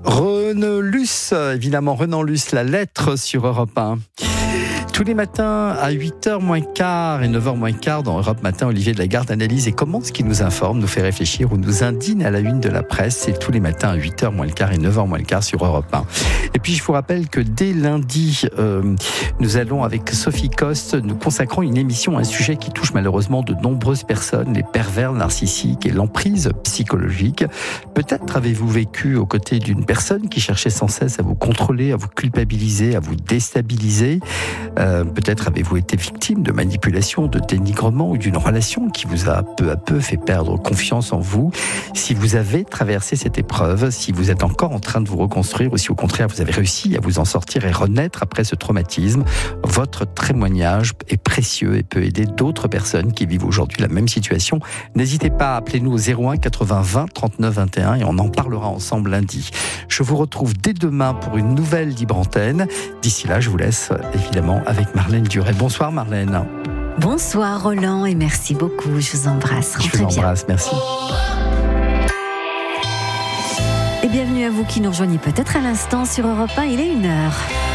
Renan Luce, évidemment, Renan Luce, la lettre sur Europe 1. Tous les matins à 8h moins quart et 9h moins quart dans Europe Matin, Olivier de Lagarde analyse et commente ce qui nous informe, nous fait réfléchir ou nous indigne à la une de la presse. C'est tous les matins à 8h moins le quart et 9h moins le quart sur Europe 1. Et puis je vous rappelle que dès lundi, nous allons avec Sophie Coste, nous consacrons une émission à un sujet qui touche malheureusement de nombreuses personnes, les pervers narcissiques et l'emprise psychologique. Peut-être avez-vous vécu aux côtés d'une personne qui cherchait sans cesse à vous contrôler, à vous culpabiliser, à vous déstabiliser. Peut-être avez-vous été victime de manipulation, de dénigrement ou d'une relation qui vous a peu à peu fait perdre confiance en vous. Si vous avez traversé cette épreuve, si vous êtes encore en train de vous reconstruire ou si au contraire vous avez réussi à vous en sortir et renaître après ce traumatisme, votre témoignage est précieux et peut aider d'autres personnes qui vivent aujourd'hui la même situation. N'hésitez pas, appelez-nous au 01 80 20 39 21 et on en parlera ensemble lundi. Je vous retrouve dès demain pour une nouvelle Libre Antenne. D'ici là, je vous laisse évidemment avec Marlène Durel. Bonsoir Marlène. Bonsoir Roland et merci beaucoup. Je vous embrasse. Je vous embrasse, merci. Et bienvenue à vous qui nous rejoignez peut-être à l'instant sur Europe 1, il est 1h.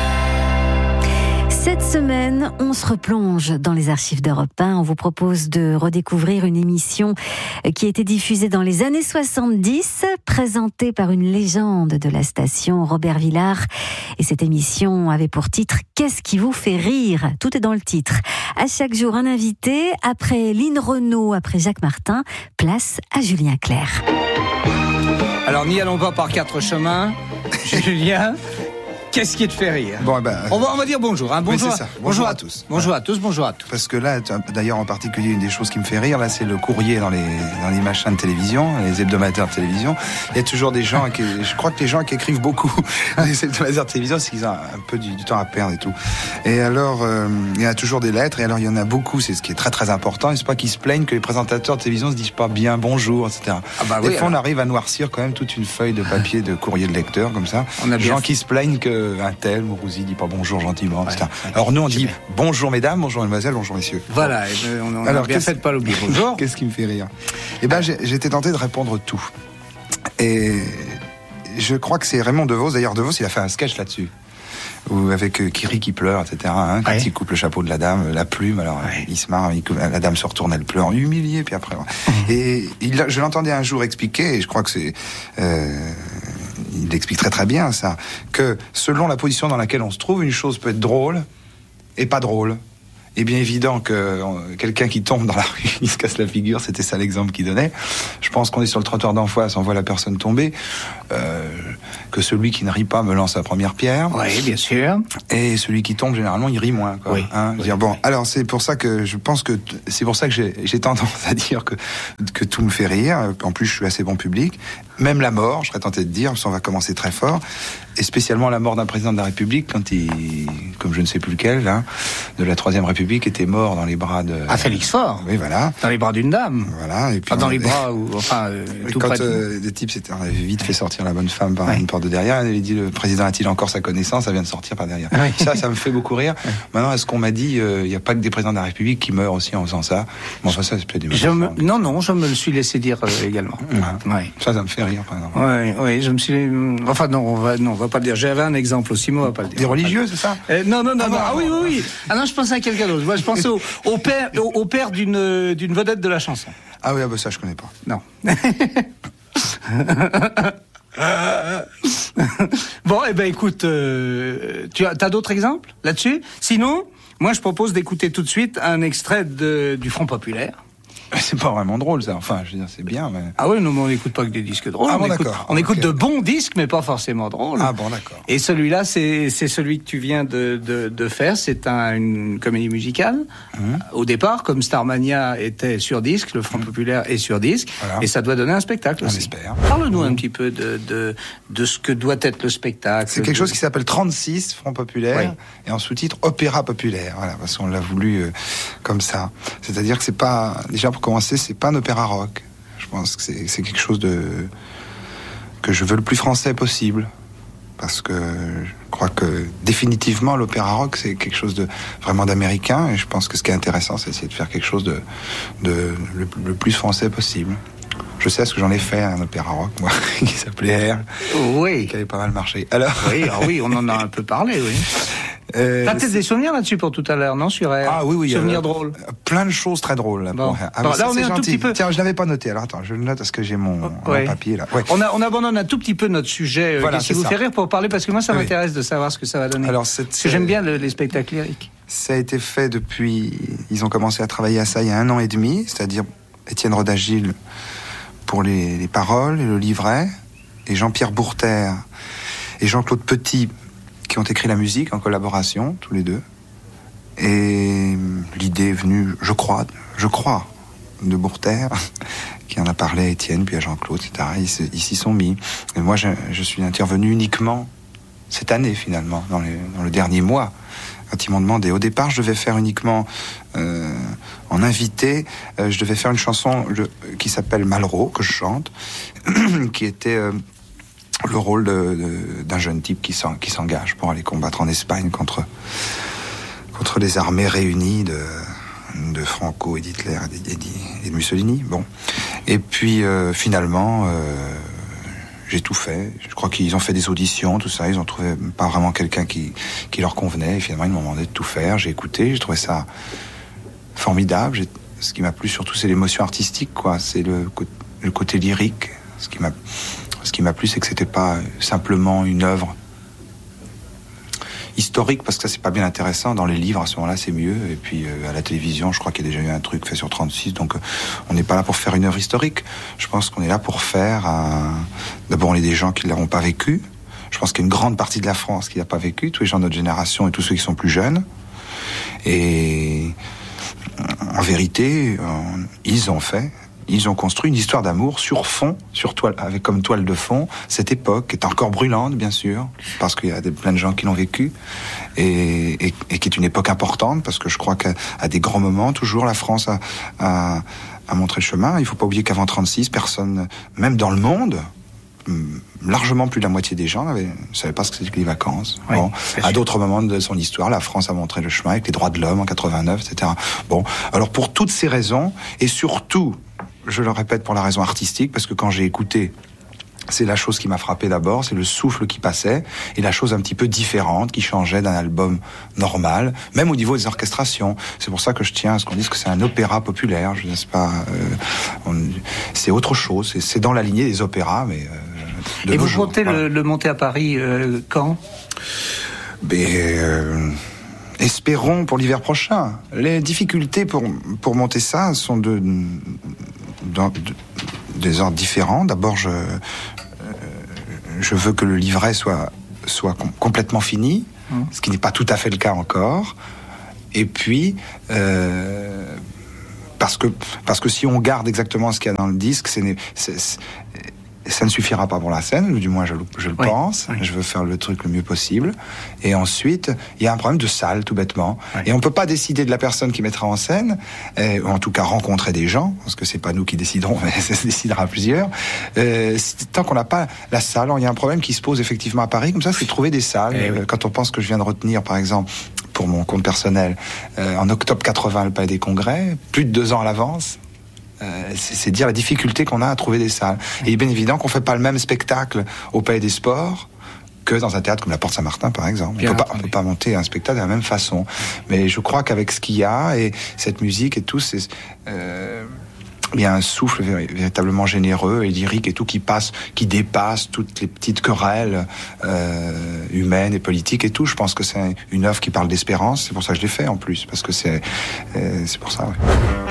Cette semaine, on se replonge dans les archives d'Europe 1. On vous propose de redécouvrir une émission qui a été diffusée dans les années 70, présentée par une légende de la station, Robert Villard. Et cette émission avait pour titre « Qu'est-ce qui vous fait rire ?» Tout est dans le titre. À chaque jour, un invité. Après Lynn Renaud, après Jacques Martin, place à Julien Clerc. Alors, n'y allons pas par 4 chemins. Julien, qu'est-ce qui te fait rire ? Bon, on va dire bonjour. Hein. Bonjour, oui, c'est ça. Bonjour à tous. Bonjour à tous, bonjour à tous. Parce que là, d'ailleurs, en particulier, une des choses qui me fait rire, là, c'est le courrier dans les machins de télévision, les hebdomadaires de télévision. Il y a toujours des gens je crois que les gens qui écrivent beaucoup dans les hebdomadaires de télévision, c'est qu'ils ont un peu du temps à perdre et tout. Et alors, il y a toujours des lettres, et alors il y en a beaucoup, c'est ce qui est très très important, et c'est pas qu'ils se plaignent que les présentateurs de télévision se disent pas bien bonjour, etc. Des fois, on arrive à noircir quand même toute une feuille de papier de courrier de lecteur, comme ça. On a des gens qui se plaignent que un tel Mourouzi dit pas bonjour gentiment, etc. Alors nous on dit bonjour mesdames, bonjour mesdemoiselles, bonjour messieurs. Voilà, on a bien fait de pas l'oublier. Bonjour. Qu'est-ce qui me fait rire ? Eh ben j'étais tenté de répondre tout. Et je crois que c'est Raymond Devos, d'ailleurs Devos il a fait un sketch là-dessus. Avec Kiri qui pleure, etc. Quand il coupe le chapeau de la dame, la plume, alors il se marre, la dame se retourne, elle pleure, humiliée, puis après. Et je l'entendais un jour expliquer, et je crois que c'est... il explique très très bien ça, que selon la position dans laquelle on se trouve, une chose peut être drôle et pas drôle. Et bien évident que quelqu'un qui tombe dans la rue, il se casse la figure, c'était ça l'exemple qu'il donnait. Je pense qu'on est sur le trottoir d'en face, on voit la personne tomber, que celui qui ne rit pas me lance la première pierre. Oui, bien sûr. Et celui qui tombe, généralement, il rit moins. Quoi, oui. Dire, bon, alors c'est pour ça que je pense que c'est pour ça que j'ai tendance à dire que tout me fait rire. En plus, je suis assez bon public. Même la mort, je serais tenté de dire, parce qu'on va commencer très fort, et spécialement la mort d'un président de la République, quand il, comme je ne sais plus lequel, là, de la Troisième République, était mort dans les bras de... Ah, Félix Faure. Oui, voilà. Dans les bras d'une dame. Voilà. Et puis dans les bras, tout quand près de... des types on avait vite fait sortir la bonne femme par une porte de derrière, il avait dit, le président a-t-il encore sa connaissance, ça vient de sortir par derrière. Oui. Ça me fait beaucoup rire. Oui. Maintenant, est-ce qu'on m'a dit, il n'y a pas que des présidents de la République qui meurent aussi en faisant ça? Bon, enfin, ça, c'est peut-être des Non, je me le suis laissé dire également. Ouais. Ça me fait rire, par exemple. Oui, je me suis... Enfin, non, on va pas le dire. J'avais un exemple aussi, mais on va pas le dire. Des religieux, c'est ça? Non. Ah oui. Ah non, je pensais à quelqu'un d'autre. Moi, je pensais au père d'une vedette de la chanson. Ah oui, ça, je connais pas. Non. Bon, écoute, t'as d'autres exemples là-dessus? Sinon, moi, je propose d'écouter tout de suite un extrait du Front Populaire. C'est pas vraiment drôle, ça. Enfin, je veux dire, c'est bien, mais... Ah oui, non, mais on n'écoute pas que des disques drôles. Ah bon, d'accord. On écoute de bons disques, mais pas forcément drôles. Ah bon, d'accord. Et celui-là, c'est celui que tu viens de faire. C'est une comédie musicale. Au départ, comme Starmania était sur disque, le Front Populaire est sur disque. Voilà. Et ça doit donner un spectacle aussi. On espère. Parle-nous un petit peu de ce que doit être le spectacle. C'est quelque chose qui s'appelle 36, Front Populaire, et en sous-titre Opéra Populaire. Voilà, parce qu'on l'a voulu comme ça. C'est-à-dire que c'est pas... Déjà, pour commencer, c'est pas un opéra rock. Je pense que c'est quelque chose que je veux le plus français possible. Parce que je crois que définitivement l'opéra rock c'est quelque chose de vraiment d'américain, et je pense que ce qui est intéressant c'est essayer de faire quelque chose de le plus français possible. Je sais ce que j'en ai fait, un opéra rock, moi, qui s'appelait R. Oui. Qui avait pas mal marché. Alors... Oui, on en a un peu parlé, oui. T'as peut-être des souvenirs là-dessus pour tout à l'heure, non, sur R? Ah oui. Souvenirs drôles. Plein de choses très drôles. Là, bon. Là, on est un tout petit peu... Tiens, je l'avais pas noté. Alors attends, je le note parce que j'ai mon papier là. Ouais. On abandonne un tout petit peu notre sujet qui vous fait rire pour parler, parce que moi ça m'intéresse de savoir ce que ça va donner. Alors, parce que j'aime bien les spectacles lyriques. Ça a été fait depuis... Ils ont commencé à travailler à ça il y a 1 an et demi, c'est-à-dire Étienne Rodagil pour les paroles et le livret, et Jean-Pierre Bourter et Jean-Claude Petit qui ont écrit la musique en collaboration, tous les deux. Et l'idée est venue, je crois, de Bourter, qui en a parlé à Étienne, puis à Jean-Claude, etc. Ils s'y sont mis. Et moi, je suis intervenu uniquement cette année, finalement, dans le dernier mois, quand ils m'ont demandé. Au départ, je devais faire uniquement, en invité, je devais faire une chanson qui s'appelle Malraux, que je chante, qui était... le rôle d'un jeune type qui s'engage pour aller combattre en Espagne contre les armées réunies de Franco et d'Hitler et de Mussolini. Bon. Et puis finalement, j'ai tout fait. Je crois qu'ils ont fait des auditions, tout ça. Ils ont trouvé pas vraiment quelqu'un qui leur convenait. Et finalement, ils m'ont demandé de tout faire. J'ai écouté. J'ai trouvé ça formidable. Ce qui m'a plu surtout, c'est l'émotion artistique, quoi. C'est le côté lyrique. Ce qui m'a plu, c'est que c'était pas simplement une œuvre historique, parce que ça, c'est pas bien intéressant. Dans les livres, à ce moment-là, c'est mieux. Et puis, à la télévision, je crois qu'il y a déjà eu un truc fait sur 36. Donc, on n'est pas là pour faire une œuvre historique. Je pense qu'on est là pour faire D'abord, on est des gens qui ne l'ont pas vécu. Je pense qu'il y a une grande partie de la France qui l'a pas vécu. Tous les gens de notre génération et tous ceux qui sont plus jeunes. Et en vérité, ils ont construit une histoire d'amour sur fond, sur toile, avec comme toile de fond cette époque qui est encore brûlante, bien sûr, parce qu'il y a plein de gens qui l'ont vécu, et qui est une époque importante, parce que je crois qu'à des grands moments, toujours la France a montré le chemin. Il ne faut pas oublier qu'avant 36, personne, même dans le monde, largement plus de la moitié des gens ne savaient pas ce que c'était que les vacances. Oui, bon, à d'autres moments de son histoire, la France a montré le chemin avec les droits de l'homme en 89, etc. Bon, alors pour toutes ces raisons, et surtout, je le répète, pour la raison artistique, parce que quand j'ai écouté, c'est la chose qui m'a frappé d'abord, c'est le souffle qui passait, et la chose un petit peu différente, qui changeait d'un album normal, même au niveau des orchestrations. C'est pour ça que je tiens à ce qu'on dise que c'est un opéra populaire, je ne sais pas, c'est autre chose, c'est dans la lignée des opéras, mais et vous comptez le monter à Paris quand? Espérons pour l'hiver prochain. Les difficultés pour monter ça sont des ordres différents. D'abord, je veux que le livret soit complètement fini, ce qui n'est pas tout à fait le cas encore. Et puis, parce que si on garde exactement ce qu'il y a dans le disque, ça ne suffira pas pour la scène, du moins je le pense. Oui. Je veux faire le truc le mieux possible. Et ensuite, il y a un problème de salle, tout bêtement. Oui. Et on ne peut pas décider de la personne qui mettra en scène, ou en tout cas rencontrer des gens, parce que c'est pas nous qui déciderons, mais ça se décidera à plusieurs. Tant qu'on n'a pas la salle, il y a un problème qui se pose effectivement à Paris, comme ça, c'est de trouver des salles. Oui. Quand on pense que je viens de retenir, par exemple, pour mon compte personnel, en octobre 80, le Palais des Congrès, plus de 2 ans à l'avance. C'est dire la difficulté qu'on a à trouver des salles. Et il est bien évident qu'on ne fait pas le même spectacle au Palais des Sports que dans un théâtre comme la Porte Saint-Martin, par exemple. On ne peut pas monter un spectacle de la même façon. Mais je crois qu'avec ce qu'il y a, et cette musique et tout, il y a un souffle véritablement généreux et lyrique et tout qui dépasse toutes les petites querelles humaines et politiques et tout. Je pense que c'est une œuvre qui parle d'espérance. C'est pour ça que je l'ai fait en plus, parce que c'est pour ça, oui.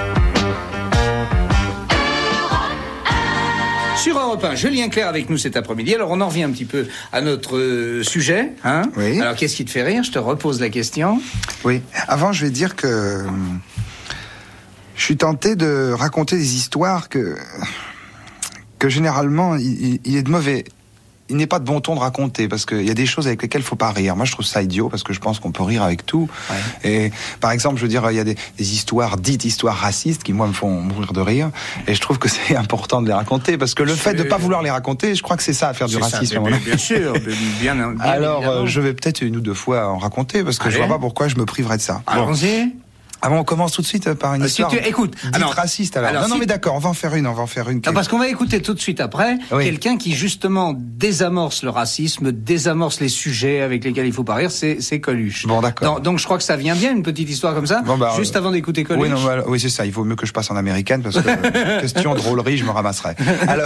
Sur Europe 1, Julien Clerc avec nous cet après-midi. Alors, on en revient un petit peu à notre sujet. Hein ? Oui. Alors, qu'est-ce qui te fait rire ? Je te repose la question. Oui. Avant, je vais dire que je suis tenté de raconter des histoires que généralement, il est de mauvais... Il n'est pas de bon ton de raconter, parce qu'il y a des choses avec lesquelles il ne faut pas rire. Moi, je trouve ça idiot, parce que je pense qu'on peut rire avec tout. Ouais. Et par exemple, je veux dire, il y a des histoires, dites histoires racistes, qui, moi, me font mourir de rire. Et je trouve que c'est important de les raconter, parce que le fait de ne pas vouloir les raconter, je crois que c'est ça, faire du racisme. Bien sûr, bien alors, je vais peut-être 1 ou 2 fois en raconter, parce que je ne vois pas pourquoi je me priverais de ça. Allons-y. Ah bon, on commence tout de suite par une histoire écoute, raciste alors. Non, mais d'accord, on va en faire une. Parce qu'on va écouter tout de suite après quelqu'un qui justement désamorce le racisme, désamorce les sujets avec lesquels il faut pas rire, c'est Coluche. Bon, d'accord. Donc je crois que ça vient bien, une petite histoire comme ça, juste avant d'écouter Coluche. Oui, c'est ça, il vaut mieux que je passe en américaine, parce que question drôlerie, je me ramasserai. Alors,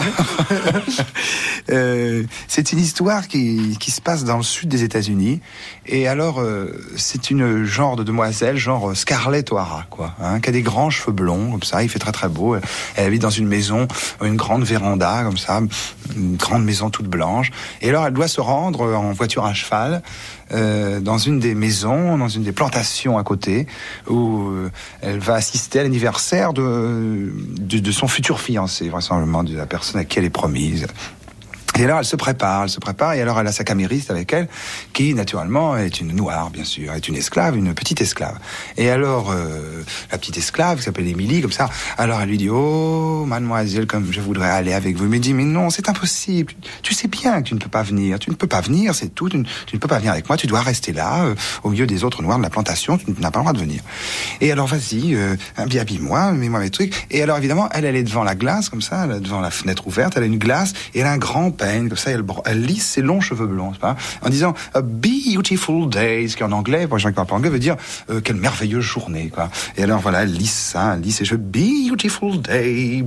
c'est une histoire qui se passe dans le sud des États-Unis, et alors, c'est une genre de demoiselle, genre Scarlett O'Hara, quoi, qui a des grands cheveux blonds, comme ça, il fait très très beau. Elle habite dans une maison, une grande véranda, comme ça, une grande maison toute blanche. Et alors, elle doit se rendre en voiture à cheval dans une des maisons, dans une des plantations à côté, où elle va assister à l'anniversaire de son futur fiancé, vraisemblablement de la personne à qui elle est promise. Et alors elle se prépare, et alors elle a sa camériste avec elle, qui naturellement est une noire, bien sûr, est une esclave, une petite esclave. Et alors la petite esclave, qui s'appelle Émilie, comme ça, alors elle lui dit, oh mademoiselle, comme je voudrais aller avec vous. Elle me dit, mais non, c'est impossible, tu sais bien que tu ne peux pas venir, c'est tout, tu ne peux pas venir avec moi, tu dois rester là, au milieu des autres noirs de la plantation, tu n'as pas le droit de venir. Et alors vas-y, habille-moi, mets-moi mes trucs. Et alors évidemment, elle est devant la glace, comme ça, devant la fenêtre ouverte, elle a une glace, et elle a un grand comme ça, elle lisse ses longs cheveux blonds, c'est pas, en disant a beautiful day, ce qui en anglais, pour les gens qui parlent pas anglais, veut dire quelle merveilleuse journée, quoi. Et alors voilà, elle lisse ses cheveux, beautiful day.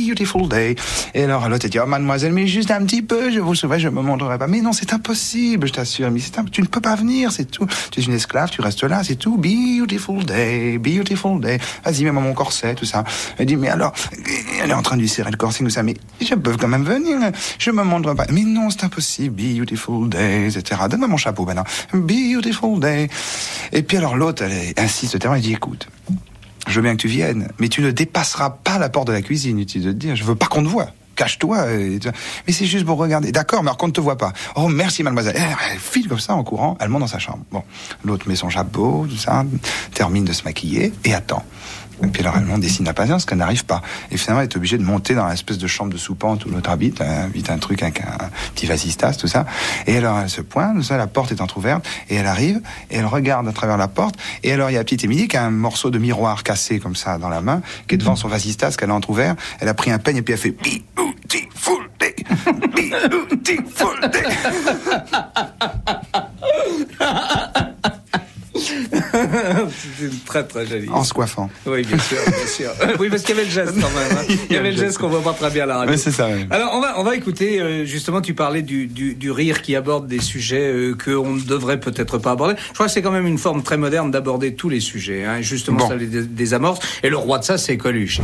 Et alors l'autre elle dit, oh mademoiselle, mais juste un petit peu, je vous sauverai, je me montrerai pas. Mais non, c'est impossible, je t'assure, mais tu ne peux pas venir, c'est tout. Tu es une esclave, tu restes là, c'est tout. Beautiful day. Vas-y, mets-moi mon corset, tout ça. Elle dit, mais alors, elle est en train de lui serrer le corset, tout ça, mais je peux quand même venir, je me montre pas. Mais non, c'est impossible. Beautiful day, etc. Donne-moi mon chapeau maintenant. Beautiful day. Et puis alors l'autre, elle insiste tellement, elle dit, écoute, je veux bien que tu viennes, mais tu ne dépasseras pas la porte de la cuisine, inutile de te dire. Je veux pas qu'on te voie. Cache-toi. Mais c'est juste pour regarder. D'accord, mais alors qu'on ne te voit pas. Oh, merci mademoiselle. Elle file comme ça en courant, elle monte dans sa chambre. Bon, l'autre met son chapeau, tout ça, termine de se maquiller et attend. Et puis alors elle dessine la patience, qu'elle n'arrive pas. Et finalement elle est obligée de monter dans l'espèce de chambre de soupente où l'autre habite un truc avec un petit vasistas, tout ça. Et alors elle se pointe, tout ça, la porte est entrouverte, et elle arrive, et elle regarde à travers la porte, et alors il y a la petite Émilie qui a un morceau de miroir cassé comme ça dans la main, qui est devant son vasistas qu'elle a entrouvert. Elle a pris un peigne et puis elle fait beautiful day, beautiful day. C'est très très joli. En se coiffant. Oui, bien sûr. Oui, parce qu'il y avait le geste quand même. Il y avait le geste qu'on voit pas très bien à la radio. Oui, c'est ça. Oui. Alors on va écouter. Justement, tu parlais du rire qui aborde des sujets qu'on ne devrait peut-être pas aborder. Je crois que c'est quand même une forme très moderne d'aborder tous les sujets. Justement, bon. Ça les désamorce. Et le roi de ça, c'est Coluche.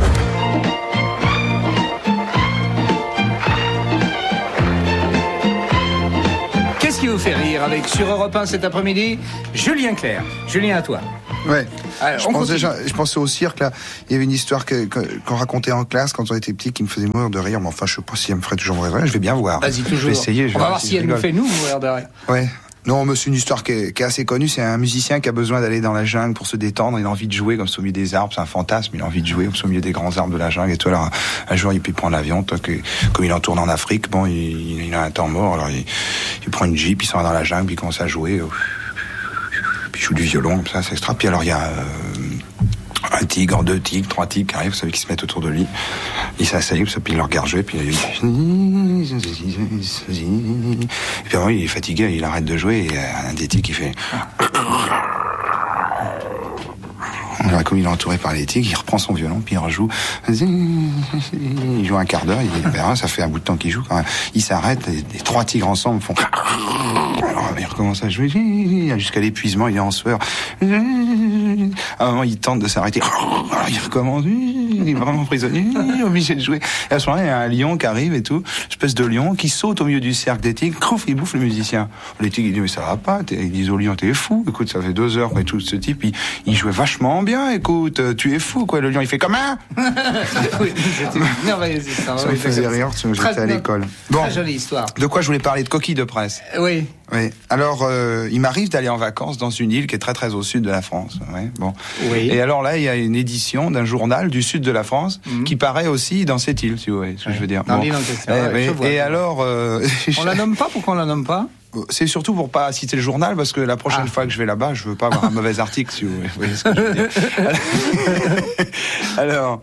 Qui vous fait rire avec sur Europe 1 cet après-midi, Julien Clerc. Julien, à toi. Ouais. Alors, je pensais au cirque, là. Il y avait une histoire qu'on racontait en classe quand on était petit qui me faisait mourir de rire. Mais enfin, je sais pas si elle me ferait toujours mourir de rire. Je vais bien voir. Vas-y, toujours. Je vais essayer. On va voir si elle nous fait mourir de rire. Ouais. Non, mais c'est une histoire qui est assez connue. C'est un musicien qui a besoin d'aller dans la jungle pour se détendre. Il a envie de jouer comme ça au milieu des arbres. C'est un fantasme. Il a envie de jouer comme ça au milieu des grands arbres de la jungle. Et tout. Alors, un jour, il prend l'avion. Comme il en tourne en Afrique, bon, il a un temps mort. Alors, il prend une jeep, il s'en va dans la jungle, puis il commence à jouer. Puis il joue du violon, comme ça, c'est extra. Puis alors, il y a un tigre, 2 tigres, 3 tigres qui arrivent, vous savez, qui se mettent autour de lui. Il s'asseye, puis il le regarde jouer, puis il puis alors, il est fatigué, il arrête de jouer, et un des tigres qui fait... Alors, comme il est entouré par les tigres, il reprend son violon, puis il rejoue. Il joue un quart d'heure, ça fait un bout de temps qu'il joue. Quand même. Il s'arrête, les 3 tigres ensemble font... Alors, il recommence à jouer, jusqu'à l'épuisement, il est en sueur. À un moment, il tente de s'arrêter. Alors, il recommence, il est vraiment prisonnier, obligé de jouer. Et à ce moment-là, il y a un lion qui arrive et tout, une espèce de lion qui saute au milieu du cercle des tigres, crouf, il bouffe le musicien. Les tigres, ils disent, mais ça va pas, ils disent au lion, t'es fou, écoute, ça fait 2 heures que tout ce type, il jouait vachement bien, écoute, tu es fou, quoi. Le lion, il fait comment? Oui, ça me faisait rire, j'étais à l'école. Bon, très jolie histoire. De quoi je voulais parler? De coquilles de presse. Oui. Oui. Alors, il m'arrive d'aller en vacances dans une île qui est très très au sud de la France. Ouais, bon. Oui. Et alors là, il y a une édition d'un journal du sud de la France qui paraît aussi dans cette île, si vous voyez ce que je veux dire. Dans bon. l'île en question. Et alors, on la nomme pas? Pourquoi on la nomme pas? c'est surtout pour pas citer le journal, parce que la prochaine fois que je vais là-bas, je veux pas avoir un mauvais article, si vous voyez ce que je veux dire. Alors,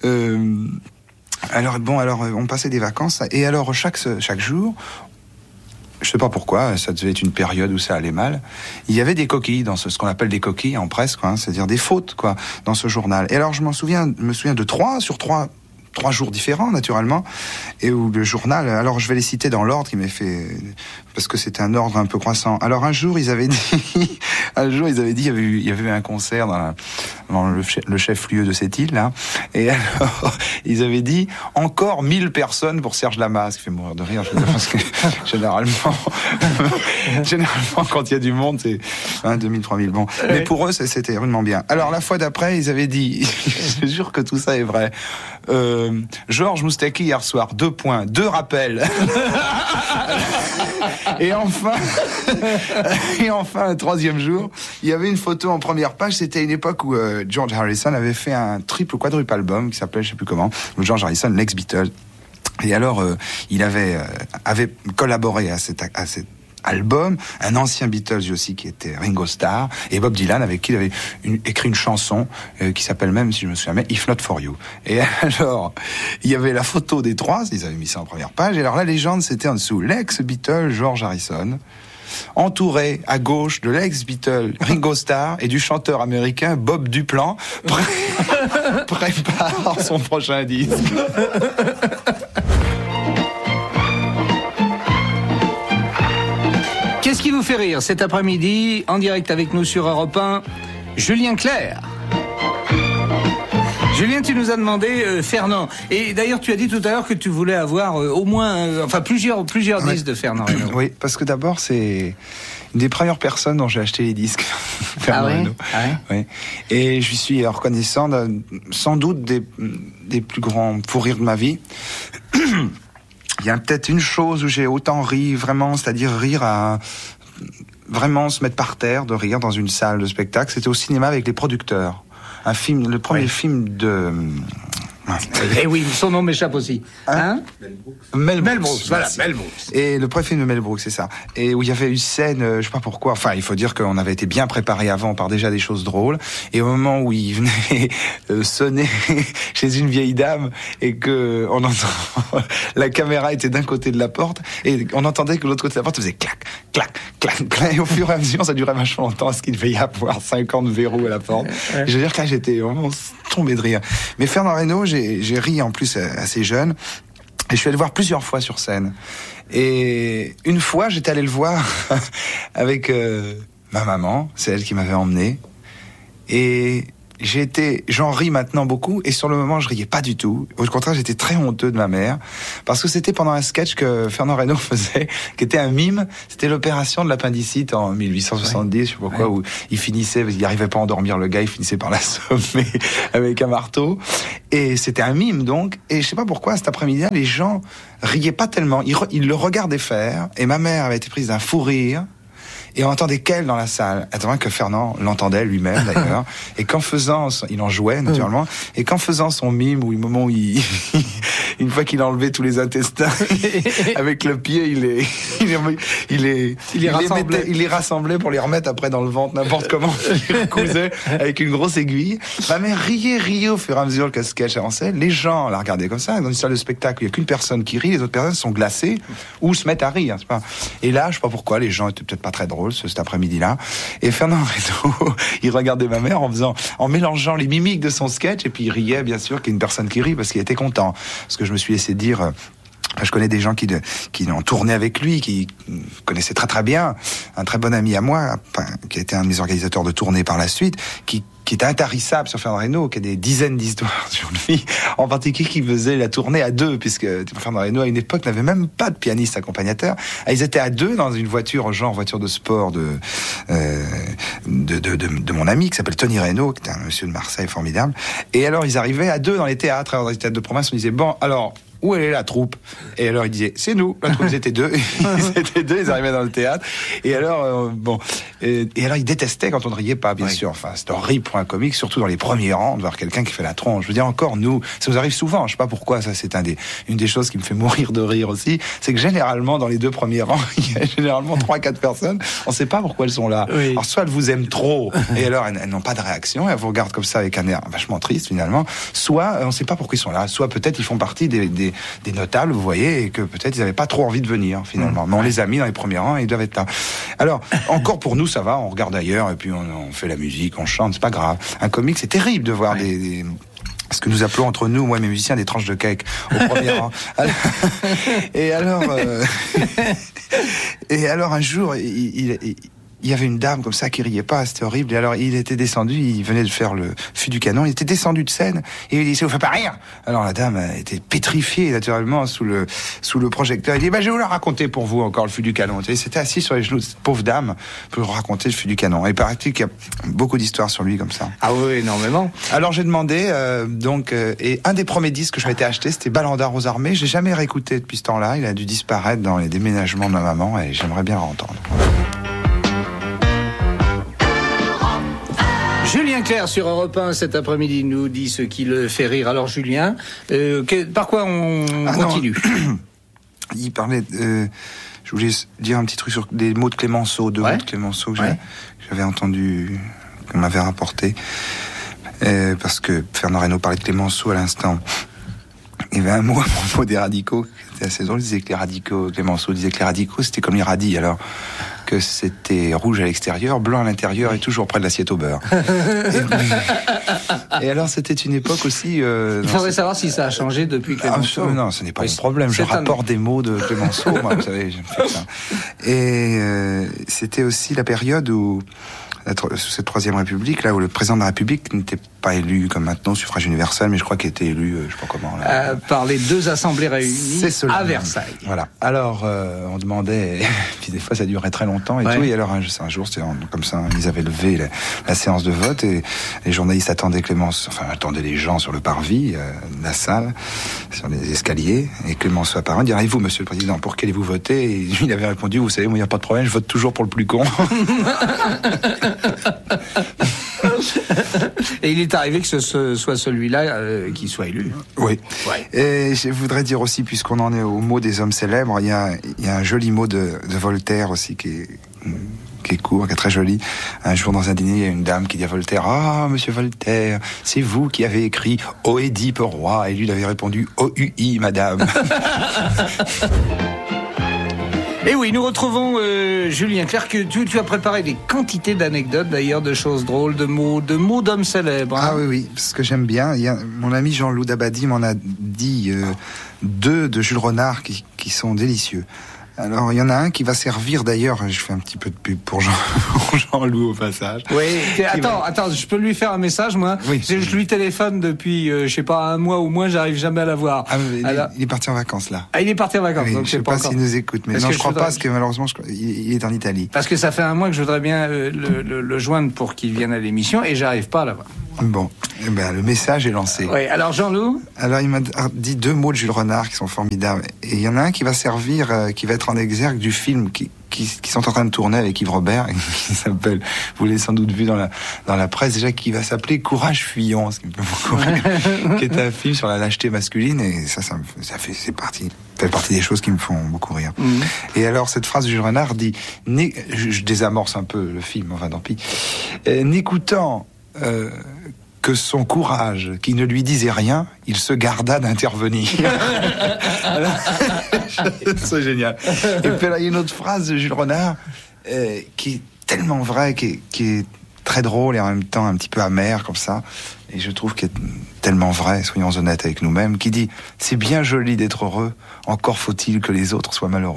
on passait des vacances, et alors chaque jour, je sais pas pourquoi, ça devait être une période où ça allait mal, il y avait des coquilles dans ce qu'on appelle des coquilles en presse, quoi, hein, c'est-à-dire des fautes, quoi, dans ce journal. Et alors je me souviens de 3 jours différents, naturellement, et où le journal, alors je vais les citer dans l'ordre qui m'est fait, parce que c'était un ordre un peu croissant. Alors un jour ils avaient dit il y avait eu un concert dans le chef-lieu de cette île là, et alors ils avaient dit encore 1000 personnes pour Serge Lama, ce qui fait mourir de rire, parce que généralement quand il y a du monde c'est 2000, 3000, bon, mais pour eux c'était rudement bien. Alors la fois d'après ils avaient dit, je jure que tout ça est vrai, Georges Moustaki hier soir, 2 points, 2 rappels. Et enfin, un 3e jour, il y avait une photo en première page. C'était une époque où George Harrison avait fait un triple ou quadruple album qui s'appelait, je sais plus comment, George Harrison, l'ex-Beatles. Et alors, il avait collaboré à cet album, un ancien Beatles aussi qui était Ringo Starr, et Bob Dylan avec qui il avait écrit une chanson qui s'appelle même, si je me souviens bien, If Not For You. Et alors, il y avait la photo des 3, ils avaient mis ça en première page, et alors la légende c'était en dessous, l'ex-Beatle George Harrison, entouré à gauche de l'ex-Beatle Ringo Starr et du chanteur américain Bob Duplan, prépare son prochain disque. Qu'est-ce qui vous fait rire cet après-midi, en direct avec nous sur Europe 1, Julien Clerc. Julien, tu nous as demandé Fernand. Et d'ailleurs, tu as dit tout à l'heure que tu voulais avoir au moins, plusieurs disques de Fernand Reynaud. Oui, parce que d'abord, c'est une des premières personnes dont j'ai acheté les disques. Fernand Reynaud. Oui. Et je lui suis reconnaissant sans doute des plus grands fous rires de ma vie. Il y a peut-être une chose où j'ai autant ri, vraiment, c'est-à-dire rire à vraiment se mettre par terre, de rire dans une salle de spectacle. C'était au cinéma avec les producteurs. Le premier film de... Eh oui, son nom m'échappe aussi. Mel Brooks. Voilà, Mel Brooks. Et le premier film de Mel Brooks, c'est ça. Et où il y avait une scène, je sais pas pourquoi, enfin, il faut dire qu'on avait été bien préparé avant par déjà des choses drôles. Et au moment où il venait sonner chez une vieille dame et que on entend, la caméra était d'un côté de la porte et on entendait que de l'autre côté de la porte faisait clac, clac, clac, clac. Et au fur et à mesure, ça durait vachement longtemps parce qu'il devait y avoir 50 verrous à la porte. Je veux dire que là, j'étais vraiment tombé de rire. Mais Fernand Reynaud, j'ai ri en plus assez jeune et je suis allé le voir plusieurs fois sur scène. Et une fois, j'étais allé le voir avec ma maman, c'est elle qui m'avait emmené. Et j'en ris maintenant beaucoup, et sur le moment, je riais pas du tout. Au contraire, j'étais très honteux de ma mère, parce que c'était pendant un sketch que Fernand Reynaud faisait, qui était un mime. C'était l'opération de l'appendicite en 1870, je sais pas pourquoi, où il finissait, il arrivait pas à endormir le gars, il finissait par l'assommer avec un marteau. Et c'était un mime, donc. Et je sais pas pourquoi, cet après-midi, les gens riaient pas tellement. Ils le regardaient faire, et ma mère avait été prise d'un fou rire. Et on entendait qu'elle dans la salle, attendant que Fernand l'entendait lui-même d'ailleurs, et qu'en faisant, il en jouait naturellement, et qu'en faisant son mime, ou le moment où une fois qu'il a enlevé tous les intestins, avec le pied, il les rassemblait pour les remettre après dans le ventre, n'importe comment, il les recousait avec une grosse aiguille. Ma mère riait au fur et à mesure que le sketch avançait, les gens la regardaient comme ça, dans une salle de spectacle, il n'y a qu'une personne qui rit, les autres personnes sont glacées, ou se mettent à rire, c'est pas. Et là, je sais pas pourquoi, les gens étaient peut-être pas très drôles, cet après-midi-là. Et Fernand Reynaud, il regardait ma mère en mélangeant les mimiques de son sketch, et puis il riait, bien sûr, qu'il y a une personne qui rit parce qu'il était content. Parce que je me suis laissé dire, je connais des gens qui ont tourné avec lui, qui connaissaient très très bien. Un très bon ami à moi, qui a été un de mes organisateurs de tournée par la suite, qui était intarissable sur Fernand Reynaud, qui a des dizaines d'histoires sur lui, en particulier qui faisait la tournée à 2, puisque Fernand Reynaud, à une époque, n'avait même pas de pianiste accompagnateur. Ils étaient à 2 dans une voiture, genre voiture de sport de mon ami, qui s'appelle Tony Reynaud, qui était un monsieur de Marseille formidable. Et alors, ils arrivaient à 2 dans les théâtres. Alors, dans les théâtres de province, on disait, bon, alors, où est la troupe? Et alors il disait, c'est nous. La troupe, ils étaient deux. Ils arrivaient dans le théâtre. Et alors, et alors ils détestaient quand on ne riait pas, bien sûr. Enfin, c'est horrible pour un comique, surtout dans les premiers rangs, de voir quelqu'un qui fait la tronche. Je veux dire, encore nous, ça nous arrive souvent. Je sais pas pourquoi, ça c'est une des choses qui me fait mourir de rire aussi. C'est que généralement, dans les 2 premiers rangs, il y a généralement 3-4 personnes. On ne sait pas pourquoi elles sont là. Oui. Alors, soit elles vous aiment trop, et alors elles n'ont pas de réaction, elles vous regardent comme ça avec un air vachement triste finalement. Soit on ne sait pas pourquoi ils sont là. Soit peut-être ils font partie des notables, vous voyez, et que peut-être ils n'avaient pas trop envie de venir finalement. Mais on les a mis dans les premiers rangs et ils doivent être là. Alors, encore pour nous, ça va, on regarde ailleurs et puis on fait la musique, on chante, c'est pas grave. Un comique, c'est terrible de voir ce que nous appelons entre nous, moi et mes musiciens, des tranches de cake au premier rang. Et alors un jour, il y avait une dame comme ça qui riait pas, c'était horrible. Et alors il était descendu, il venait de faire le fût du canon, il était descendu de scène et il dit, ça vous fait pas rire? Alors la dame était pétrifiée naturellement sous le projecteur. Il dit, je vais vous la raconter pour vous encore le fût du canon. Et c'était assis sur les genoux de cette pauvre dame pour raconter le fût du canon. Et il paraît qu'il y a beaucoup d'histoires sur lui comme ça. Ah oui, énormément. Alors j'ai demandé et un des premiers disques que je m'étais acheté, c'était Ballandard aux armées. J'ai jamais réécouté depuis ce temps-là. Il a dû disparaître dans les déménagements de ma maman et j'aimerais bien le entendre. Julien Clerc sur Europe 1 cet après-midi nous dit ce qui le fait rire. Alors Julien, par quoi on continue? Il parlait je voulais dire un petit truc sur des mots de Clémenceau, mots de Clémenceau que j'avais entendu, qu'on m'avait rapporté, parce que Fernand Reynaud parlait de Clémenceau à l'instant. Il y avait un mot à propos des radicaux, c'était assez drôle, il disait que les radicaux, Clémenceau disait que les radicaux c'était comme les radis, alors que c'était rouge à l'extérieur, blanc à l'intérieur et toujours près de l'assiette au beurre. Et alors c'était une époque aussi... il faudrait savoir si ça a changé depuis Clémenceau. Non, ce n'est pas mon problème, je rapporte des mots de Clémenceau, moi, vous savez, j'aime faire ça. Et c'était aussi la période où, sous cette Troisième République, là où le président de la République n'était pas élu comme maintenant au suffrage universel, mais je crois qu'il était élu, je sais pas comment. Là, par les 2 assemblées réunies à Versailles. Voilà. Alors on demandait, puis des fois ça durait très longtemps et tout. Et alors un jour, c'était comme ça, ils avaient levé la séance de vote et les journalistes attendaient attendaient les gens sur le parvis de la salle, sur les escaliers, et Clémenceau apparut, dit, et vous, Monsieur le Président, pour quel vous votez? Et il avait répondu, vous savez, moi il n'y a pas de problème, je vote toujours pour le plus con. Et il est arrivé que ce soit celui-là qui soit élu. Oui. Ouais. Et je voudrais dire aussi, puisqu'on en est au mot des hommes célèbres, il y a un joli mot de Voltaire aussi qui est court, qui est très joli. Un jour dans un dîner, il y a une dame qui dit à Voltaire, Monsieur Voltaire, c'est vous qui avez écrit Ô Édipe roi, et lui il avait répondu OUI, madame. Et oui, nous retrouvons Julien Clerc, que tu as préparé des quantités d'anecdotes, d'ailleurs, de choses drôles, de mots d'hommes célèbres. Hein. Ah oui, parce que j'aime bien. Mon ami Jean-Loup Dabadi m'en a dit 2 de Jules Renard qui sont délicieux. Alors, il y en a un qui va servir d'ailleurs, je fais un petit peu de pub pour Jean-Loup au passage. Oui, attends, je peux lui faire un message, moi. Oui. Je lui téléphone depuis, je sais pas, un mois ou moins, j'arrive jamais à l'avoir. Ah, il est parti en vacances, là. Ah, il est parti en vacances, oui, donc je sais pas s'il nous écoute, mais non, je crois pas, parce que malheureusement, il est en Italie. Parce que ça fait un mois que je voudrais bien le joindre pour qu'il vienne à l'émission, et j'arrive pas à l'avoir. Bon, le message est lancé. Oui, alors Jean-Loup? Alors il m'a dit 2 mots de Jules Renard qui sont formidables. Et il y en a un qui va servir, qui va être en exergue du film qui sont en train de tourner avec Yves Robert, qui s'appelle, vous l'avez sans doute vu dans la presse déjà, qui va s'appeler Courage Fuyant, ce qui me fait beaucoup rire, qui est un film sur la lâcheté masculine, et ça fait partie des choses qui me font beaucoup rire. Mmh. Et alors cette phrase de Jules Renard dit, je désamorce un peu le film, enfin tant pis, n'écoutant que son courage, qui ne lui disait rien, il se garda d'intervenir. C'est génial. Et puis là, il y a une autre phrase de Jules Renard qui est tellement vraie, qui est très drôle et en même temps un petit peu amère comme ça. Et je trouve qu'elle est tellement vraie, soyons honnêtes avec nous-mêmes, qui dit « C'est bien joli d'être heureux, encore faut-il que les autres soient malheureux. »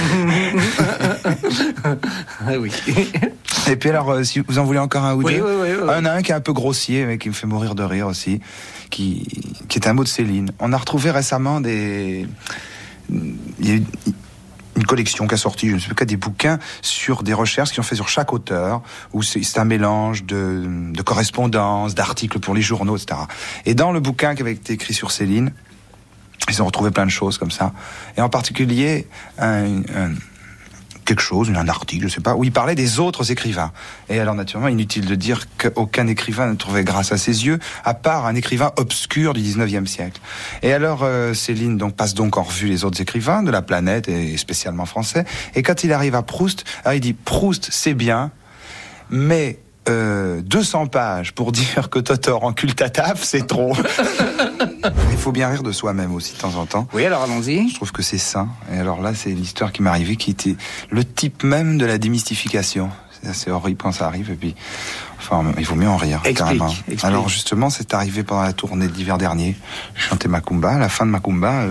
Ah oui. Et puis alors, si vous en voulez encore un ou deux, oui. Il y en a un qui est un peu grossier, mais qui me fait mourir de rire aussi, qui est un mot de Céline. On a retrouvé récemment il y a une collection qui a sorti, je ne sais pas, des bouquins sur des recherches qui ont fait sur chaque auteur, où c'est un mélange de correspondances, d'articles pour les journaux, etc. Et dans le bouquin qui avait été écrit sur Céline, Ils ont retrouvé plein de choses comme ça. Et en particulier, quelque chose, un article, je sais pas, où il parlait des autres écrivains. Et alors, naturellement, inutile de dire qu'aucun écrivain ne trouvait grâce à ses yeux, à part un écrivain obscur du 19e siècle. Et alors, Céline passe donc en revue les autres écrivains de la planète, et spécialement français. Et quand il arrive à Proust, alors il dit, Proust, c'est bien, mais 200 pages pour dire que Totor encule ta taf, c'est trop. Il faut bien rire de soi-même aussi de temps en temps. Oui, alors allons-y. Je trouve que c'est sain. Et alors là, c'est l'histoire qui m'est arrivée, qui était le type même de la démystification. C'est assez horrible quand ça arrive, et puis, enfin, il vaut mieux en rire. Explique. Alors justement, c'est arrivé pendant la tournée de l'hiver dernier. Je chantais Macumba. À la fin de Macumba,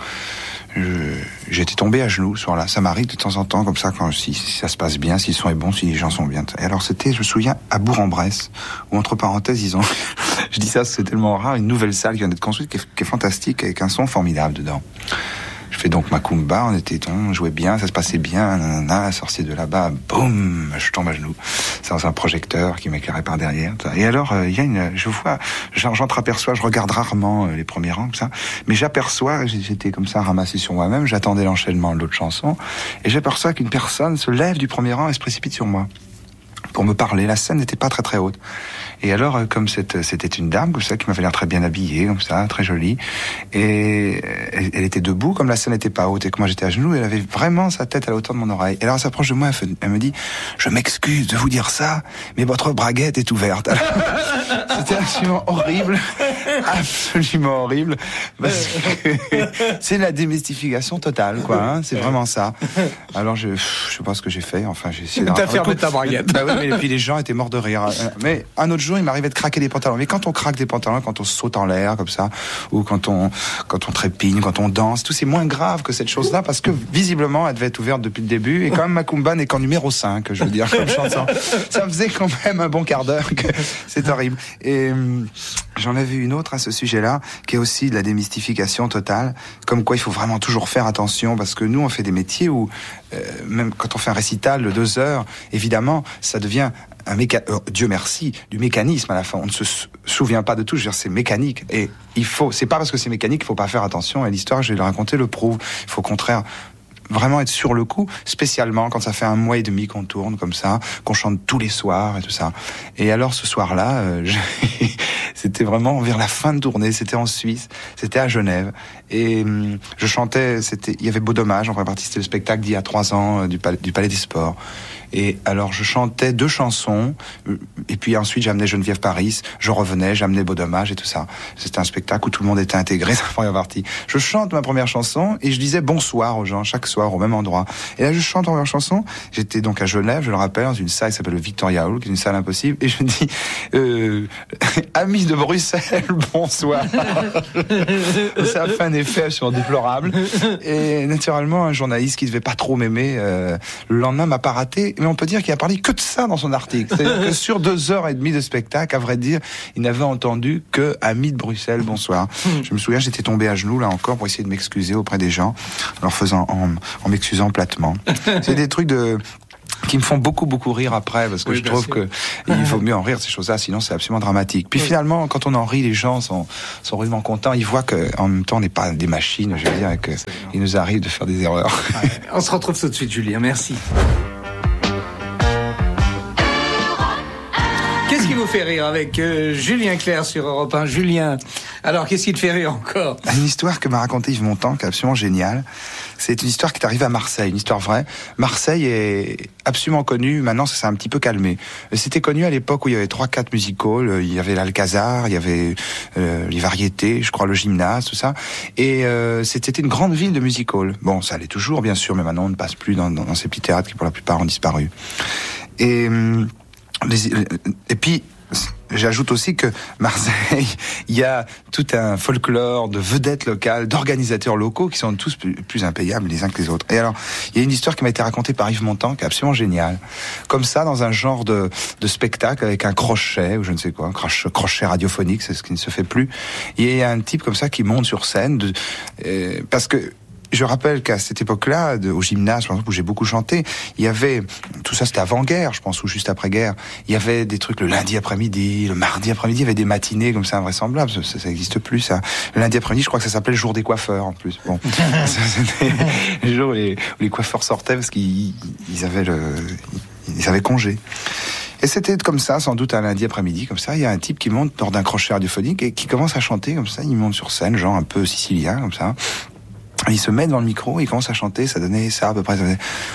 j'étais tombé à genoux sur là. Ça m'arrive de temps en temps comme ça, si ça se passe bien, si le son est bon, si les gens sont bien. Et alors c'était, je me souviens, à Bourg-en-Bresse, où entre parenthèses ils ont, je dis ça c'est tellement rare, une nouvelle salle qui vient d'être construite, qui est fantastique, avec un son formidable dedans. Je fais donc Macumba, on jouait bien, ça se passait bien, nanana, sorcier de là-bas, boum, je tombe à genoux. C'est dans un projecteur qui m'éclairait par derrière. Et alors, il y a j'entreaperçois, je regarde rarement les premiers rangs, comme ça, mais j'aperçois, j'étais comme ça ramassé sur moi-même, j'attendais l'enchaînement de l'autre chanson, et j'aperçois qu'une personne se lève du premier rang et se précipite sur moi pour me parler. La scène n'était pas très très haute. Et alors, comme c'était une dame, comme ça, qui m'avait l'air très bien habillée, comme ça, très jolie, et elle était debout, comme la scène n'était pas haute, et que moi j'étais à genoux, elle avait vraiment sa tête à la hauteur de mon oreille. Et alors elle s'approche de moi, elle me dit, je m'excuse de vous dire ça, mais votre braguette est ouverte. Alors, c'était absolument horrible, absolument horrible, parce que c'est la démystification totale, quoi, hein, c'est vraiment ça. Alors je sais pas ce que j'ai fait, enfin j'ai essayé de... T'as fermé ta braguette. Bah oui, mais puis les gens étaient morts de rire. Mais un autre jour, il m'arrivait de craquer des pantalons. Mais quand on craque des pantalons, quand on saute en l'air comme ça, ou quand on trépigne, quand on danse, tout c'est moins grave que cette chose-là, parce que visiblement, elle devait être ouverte depuis le début. Et quand même, Macumba n'est qu'en numéro 5, je veux dire, comme chanson. Ça faisait quand même un bon quart d'heure que c'est horrible. Et j'en ai vu une autre à ce sujet-là, qui est aussi de la démystification totale. Comme quoi, il faut vraiment toujours faire attention, parce que nous, on fait des métiers où, même quand on fait un récital de 2 heures, évidemment, ça devient Dieu merci, du mécanisme à la fin. On ne se souvient pas de tout, je veux dire, c'est mécanique. Et c'est pas parce que c'est mécanique qu'il faut pas faire attention. Et l'histoire, je vais le raconter, le prouve. Il faut au contraire vraiment être sur le coup, spécialement quand ça fait 1 mois et demi qu'on tourne comme ça, qu'on chante tous les soirs et tout ça. Et alors ce soir-là, c'était vraiment vers la fin de tournée, c'était en Suisse, c'était à Genève, et je chantais, il y avait Beau Dommage, en partie c'était le spectacle d'il y a 3 ans du Palais des Sports. Et alors je chantais 2 chansons, et puis ensuite j'amenais Geneviève Paris, je revenais, j'amenais Beau Dommage et tout ça. C'était un spectacle où tout le monde était intégré, c'est la première partie. Je chante ma première chanson et je disais bonsoir aux gens chaque soir au même endroit. Et là je chante ma première chanson, j'étais donc à Genève, je le rappelle, dans une salle qui s'appelle le Victoria Hall, qui est une salle impossible, et je dis amis de Bruxelles, bonsoir. Ça a fait un effet absolument déplorable. Et naturellement, un journaliste qui devait pas trop m'aimer, le lendemain m'a pas raté. Mais on peut dire qu'il a parlé que de ça dans son article. C'est-à-dire que sur 2h30 de spectacle, à vrai dire, il n'avait entendu que amis de Bruxelles, bonsoir. Je me souviens, j'étais tombé à genoux, là encore, pour essayer de m'excuser auprès des gens, en m'excusant platement. C'est des trucs qui me font beaucoup rire après, parce que je trouve que il vaut mieux en rire, ces choses-là, sinon c'est absolument dramatique. Puis finalement, quand on en rit, les gens sont vraiment contents, ils voient qu'en même temps on n'est pas des machines, je veux dire, et qu'il nous arrive de faire des erreurs. Ouais. On se retrouve tout de suite, Julien, merci. Qu'est-ce qui vous fait rire avec Julien Clerc sur Europe 1? Julien, alors qu'est-ce qui te fait rire encore? Une histoire que m'a racontée Yves Montand, qui est absolument géniale. C'est une histoire qui est arrivée à Marseille, une histoire vraie. Marseille est absolument connue, maintenant ça s'est un petit peu calmé. C'était connu à l'époque où il y avait 3-4 music-halls, il y avait l'Alcazar, il y avait les variétés, je crois le gymnase, tout ça. Et c'était une grande ville de music-halls. Bon, ça allait toujours bien sûr, mais maintenant on ne passe plus dans ces petits théâtres qui pour la plupart ont disparu. Et puis, j'ajoute aussi que Marseille, il y a tout un folklore de vedettes locales, d'organisateurs locaux qui sont tous plus impayables les uns que les autres. Et alors, il y a une histoire qui m'a été racontée par Yves Montand, qui est absolument géniale. Comme ça, dans un genre de spectacle avec un crochet, ou je ne sais quoi, un crochet radiophonique, c'est ce qui ne se fait plus. Il y a un type comme ça qui monte sur scène, parce que je rappelle qu'à cette époque-là, au gymnase, par exemple, où j'ai beaucoup chanté, il y avait tout ça c'était avant-guerre, je pense, ou juste après-guerre. Il y avait des trucs le lundi après-midi, le mardi après-midi, il y avait des matinées comme ça invraisemblables, ça n'existe plus ça. Le lundi après-midi, je crois que ça s'appelait le jour des coiffeurs en plus. Bon, c'était le jour où les coiffeurs sortaient parce qu'ils avaient congé. Et c'était comme ça, sans doute un lundi après-midi, comme ça, il y a un type qui monte lors d'un crochet radiophonique et qui commence à chanter comme ça, il monte sur scène, genre un peu sicilien, comme ça. Et il se met devant le micro, il commence à chanter, ça donnait ça à peu près, ça donnait...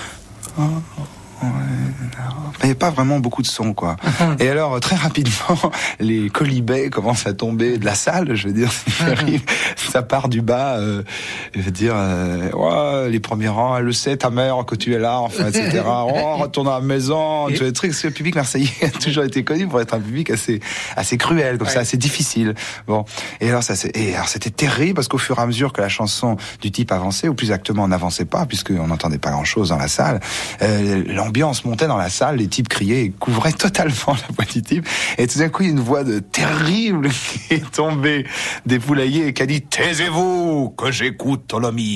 Il n'y a pas vraiment beaucoup de son, quoi. Et alors, très rapidement, les colibets commencent à tomber de la salle, je veux dire, ça part du bas, je veux dire, les premiers rangs, elle le sait, ta mère, que tu es là, enfin, etc. Retourne à la maison, tu vois, le public marseillais a toujours été connu pour être un public assez cruel, comme ça, assez difficile. Bon. Et alors, c'était terrible, parce qu'au fur et à mesure que la chanson du type avançait, ou plus exactement, n'avançait pas, puisqu'on n'entendait pas grand-chose dans la salle, l'ambiance montait dans la salle, les types criaient et couvraient totalement la voix du type. Et tout d'un coup, il y a une voix terrible qui est tombée des poulaillers et qui a dit « Taisez-vous, que j'écoute le mime !»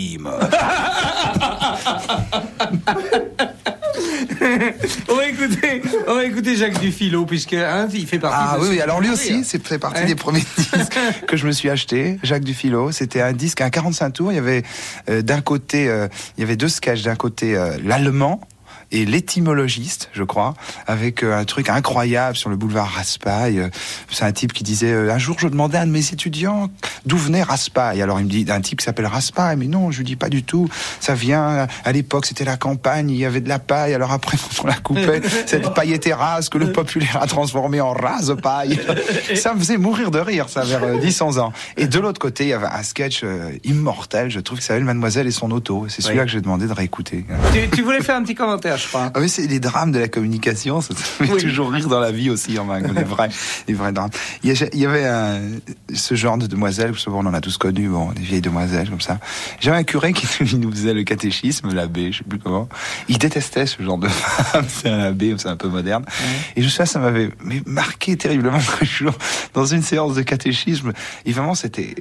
On va écouter Jacques Dufilot, puisque il fait partie de... Ah oui, alors lui aussi, c'est fait partie des premiers disques que je me suis acheté. Jacques Dufilot, c'était un disque, un 45 tours. Il y avait d'un côté, il y avait deux sketchs. D'un côté, l'allemand et l'étymologiste, je crois, avec un truc incroyable sur le boulevard Raspail. C'est un type qui disait, un jour je demandais à un de mes étudiants d'où venait Raspail. Alors il me dit, un type qui s'appelle Raspail, mais non, je lui dis pas du tout. Ça vient, à l'époque c'était la campagne, il y avait de la paille, alors après quand on la coupait, cette paille était rase que le populaire a transformée en rase-paille. Ça me faisait mourir de rire, ça, vers 10-11 ans. Et de l'autre côté, il y avait un sketch immortel, je trouve, qui s'appelle Mademoiselle et son auto. C'est celui-là que j'ai demandé de réécouter. Tu voulais faire un petit commentaire, je crois. Ah oui, c'est les drames de la communication, ça fait toujours rire dans la vie aussi, les vrais drames. Il y avait ce genre de demoiselles, on en a tous connu, des vieilles demoiselles comme ça. J'avais un curé qui nous faisait le catéchisme, l'abbé, je sais plus comment. Il détestait ce genre de femme, c'est un abbé, c'est un peu moderne. Et je sais, ça m'avait marqué terriblement un jour dans une séance de catéchisme. Et vraiment, c'était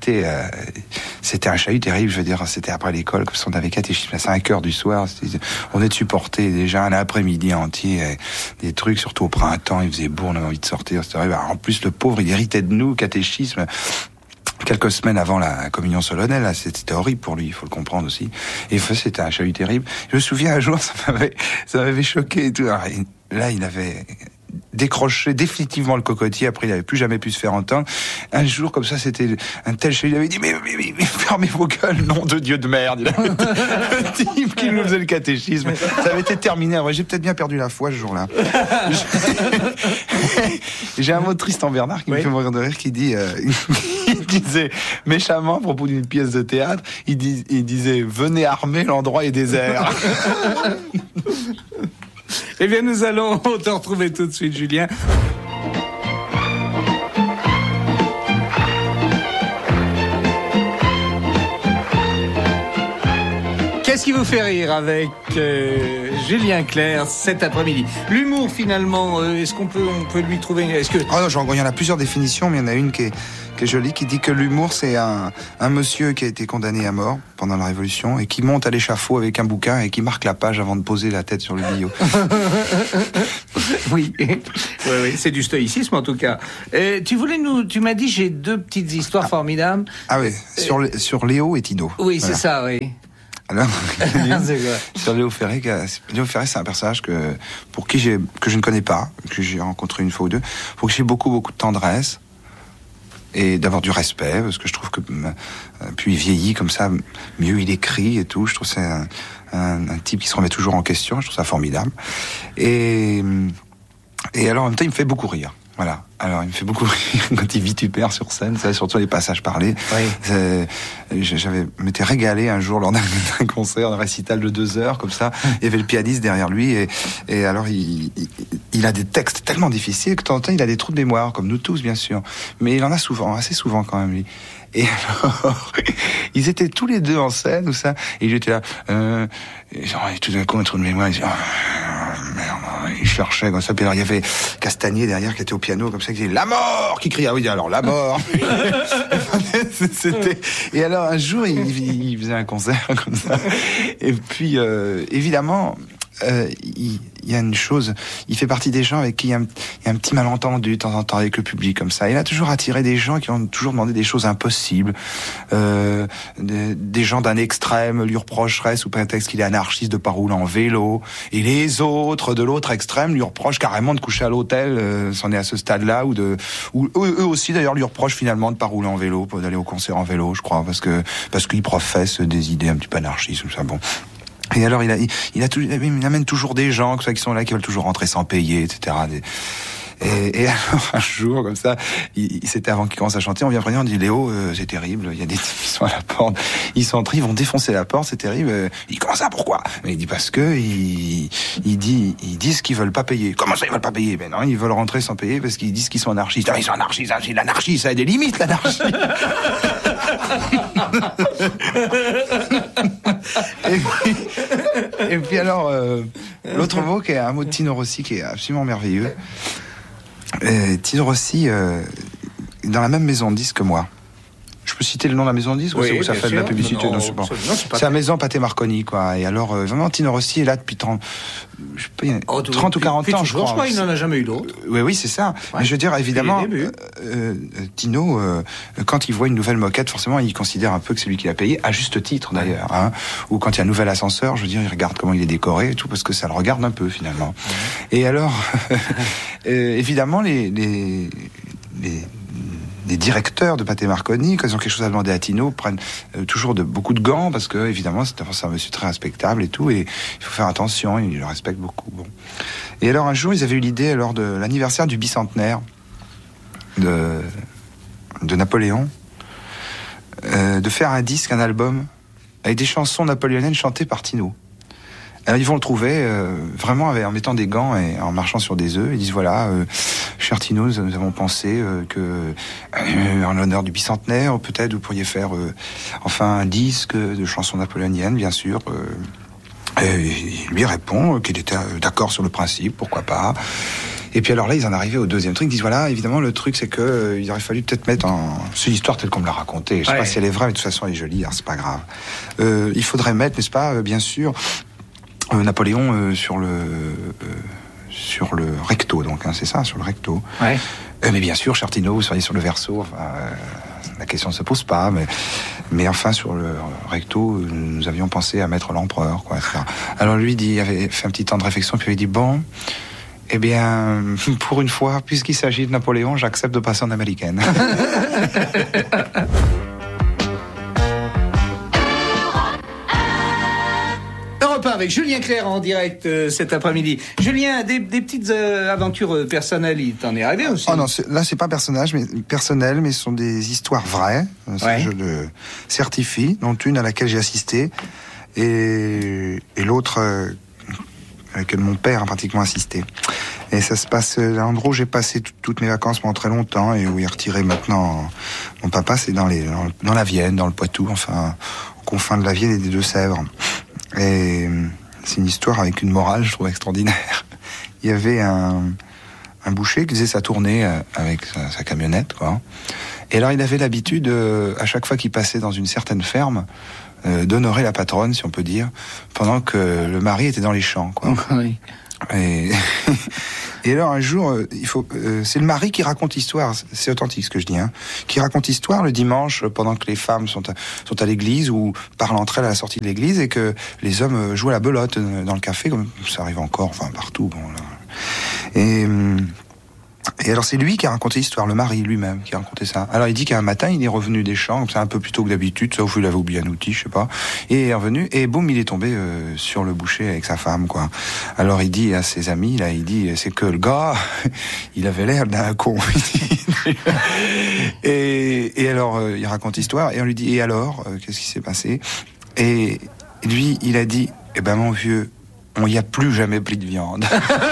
un chahut terrible, je veux dire, c'était après l'école, comme si on avait catéchisme à 5h du soir, on est supporté déjà un après-midi entier, des trucs, surtout au printemps, il faisait beau, on avait envie de sortir, c'était horrible. En plus, le pauvre, il héritait de nous, catéchisme, quelques semaines avant la communion solennelle, là, c'était horrible pour lui, il faut le comprendre aussi. Et c'était un chahut terrible. Je me souviens un jour, ça m'avait choqué et tout. Alors, là, il avait décroché définitivement le cocotier, après il n'avait plus jamais pu se faire entendre. Un jour comme ça, c'était un tel chahut, il avait dit mais fermez vos gueules, nom de Dieu de merde. Le type qui nous faisait le catéchisme, ça avait été terminé. Alors, j'ai peut-être bien perdu la foi ce jour-là. J'ai un mot de Tristan Bernard qui me fait mourir de rire, qui dit il disait méchamment à propos d'une pièce de théâtre, il disait venez armer, l'endroit est désert. Eh bien, nous allons te retrouver tout de suite, Julien. Qu'est-ce qui vous fait rire avec Julien Clerc cet après-midi? L'humour, finalement, est-ce qu'on peut lui trouver... il y en a plusieurs définitions, mais il y en a une qui est jolie, qui dit que l'humour, c'est un monsieur qui a été condamné à mort pendant la Révolution et qui monte à l'échafaud avec un bouquin et qui marque la page avant de poser la tête sur le billot. Oui, c'est du stoïcisme en tout cas. Tu m'as dit, j'ai deux petites histoires formidables. Ah oui, sur Léo et Tino. Oui, voilà. C'est ça, oui. Alors, sur Léo Ferré, c'est un personnage que je ne connais pas, que j'ai rencontré une fois ou deux, pour que j'ai beaucoup, beaucoup de tendresse et d'avoir du respect, parce que je trouve que plus il vieillit comme ça, mieux il écrit et tout. Je trouve que c'est un type qui se remet toujours en question, je trouve ça formidable. Et alors en même temps, il me fait beaucoup rire. Voilà. Alors, il me fait beaucoup rire quand il vitupère sur scène, ça, surtout les passages parlés. Oui. M'étais régalé un jour lors d'un concert, un récital de 2 heures, comme ça. Il y avait le pianiste derrière lui, et alors il a des textes tellement difficiles que de temps en temps, il a des trous de mémoire, comme nous tous, bien sûr. Mais il en a assez souvent quand même, lui. Et alors, ils étaient tous les deux en scène, ou ça, et j'étais là, et tout d'un coup, un trou de mémoire, il disait, merde, il cherchait comme ça, puis alors il y avait Castagnier derrière qui était au piano, comme ça, qui disait, la mort! Qui criait, ah oui, alors, la mort! Et alors, un jour, il faisait un concert, comme ça, et puis, évidemment, il y a une chose, il fait partie des gens avec qui il y a un petit malentendu de temps en temps avec le public comme ça. Il a toujours attiré des gens qui ont toujours demandé des choses impossibles. Des gens d'un extrême lui reprocheraient sous prétexte qu'il est anarchiste de pas rouler en vélo, et les autres de l'autre extrême lui reprochent carrément de coucher à l'hôtel. C'en est à ce stade-là où eux aussi d'ailleurs lui reprochent finalement de pas rouler en vélo, d'aller au concert en vélo, je crois, parce qu'il professe des idées un petit peu anarchistes ou ça. Bon. Et alors il amène toujours des gens qui sont là, qui veulent toujours rentrer sans payer, etc. Et alors un jour comme ça, c'était avant qu'il commence à chanter, on vient prévenir, on dit Léo, c'est terrible, il y a des types qui sont à la porte, ils sont entrés, ils vont défoncer la porte, c'est terrible. Il dit comment ça, pourquoi? Mais il dit parce que ils disent qu'ils veulent pas payer. Comment ça ils veulent pas payer? Ben non, ils veulent rentrer sans payer parce qu'ils disent qu'ils sont anarchistes. Ah, ils sont anarchistes, c'est l'anarchie, ça a des limites, l'anarchie. et puis alors l'autre mot qui est un mot de Tino Rossi qui est absolument merveilleux. Tino Rossi dans la même maison de disques que moi. Je peux citer le nom de la maison de disques, ou ça fait de la publicité? Non, c'est la maison Pathé Marconi, quoi. Et alors, vraiment, Tino Rossi est là depuis 30 ou 40 ans, je crois. Il n'en a jamais eu d'autres. Oui, c'est ça. Ouais. Mais je veux dire, évidemment, Tino, quand il voit une nouvelle moquette, forcément, il considère un peu que c'est lui qui l'a payé, à juste titre, d'ailleurs. Hein. Ou quand il y a un nouvel ascenseur, je veux dire, il regarde comment il est décoré et tout, parce que ça le regarde un peu, finalement. Ouais. Et alors, évidemment, les directeurs de Pathé Marconi, quand ils ont quelque chose à demander à Tino, prennent toujours beaucoup de gants, parce que, évidemment, c'est un monsieur très respectable et tout, et il faut faire attention, il le respecte beaucoup. Bon. Et alors, un jour, ils avaient eu l'idée, lors de l'anniversaire du bicentenaire de Napoléon, de faire un disque, un album, avec des chansons napoléoniennes chantées par Tino. Alors, ils vont le trouver vraiment en mettant des gants et en marchant sur des œufs. Ils disent voilà, cher Tino, nous avons pensé que en l'honneur du bicentenaire, peut-être vous pourriez faire enfin un disque de chansons napoléoniennes, bien sûr. Et il lui répond qu'il était d'accord sur le principe, pourquoi pas. Et puis alors là, ils en arrivaient au deuxième truc. Ils disent voilà, évidemment, le truc c'est que il aurait fallu peut-être mettre c'est l'histoire telle qu'on me l'a racontée. Je sais pas si elle est vraie, mais de toute façon, elle est jolie, alors c'est pas grave. Il faudrait mettre, n'est-ce pas, bien sûr. Napoléon sur le recto, donc, hein, c'est ça, sur le recto. Ouais. Mais bien sûr, cher Tino, vous seriez sur le verso. Enfin, la question ne se pose pas, mais enfin, sur le recto, nous avions pensé à mettre l'empereur, quoi. Etc. Alors lui, il avait fait un petit temps de réflexion, puis il dit bon, eh bien, pour une fois, puisqu'il s'agit de Napoléon, j'accepte de passer en américaine. Avec Julien Clerc en direct cet après-midi. Julien, des petites aventures personnelles, il t'en est arrivé aussi? Oh non, là c'est pas personnel, mais ce sont des histoires vraies. Ça, je le certifie, dont une à laquelle j'ai assisté et l'autre à laquelle mon père a pratiquement assisté. Et ça se passe à l'endroit où j'ai passé toutes mes vacances pendant très longtemps et où il est retiré maintenant mon papa, c'est dans la Vienne, dans le Poitou, enfin aux confins de la Vienne et des Deux-Sèvres. Et c'est une histoire avec une morale, je trouve, extraordinaire. Il y avait un boucher qui faisait sa tournée avec sa camionnette, quoi. Et alors, il avait l'habitude, à chaque fois qu'il passait dans une certaine ferme, d'honorer la patronne, si on peut dire, pendant que le mari était dans les champs, quoi. Oui. Et alors un jour, c'est le mari qui raconte l'histoire, c'est authentique ce que je dis, hein, qui raconte l'histoire le dimanche pendant que les femmes sont à l'église ou parlent entre elles à la sortie de l'église et que les hommes jouent à la belote dans le café, comme ça arrive encore, enfin partout. Bon, là. Et alors c'est lui qui a raconté l'histoire, le mari lui-même qui a raconté ça. Alors il dit qu'un matin il est revenu des champs, comme ça un peu plus tôt que d'habitude, sauf qu'il avait oublié un outil, je sais pas. Et il est revenu et boum, il est tombé sur le boucher avec sa femme, quoi. Alors il dit à ses amis, là, il dit c'est que le gars, il avait l'air d'un con. et alors il raconte l'histoire et on lui dit et alors qu'est-ce qui s'est passé? Et lui il a dit eh ben mon vieux, on y a plus jamais pris de viande.